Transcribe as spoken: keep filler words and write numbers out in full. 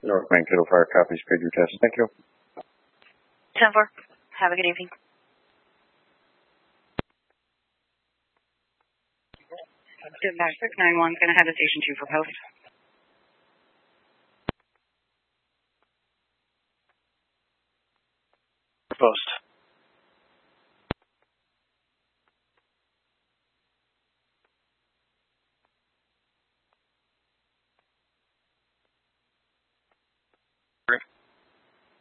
North Main Kettle Fire copies, paid your test. Thank you. ten four. Have a good evening. Dispatch six nine one, going to head to Station two for post. Post.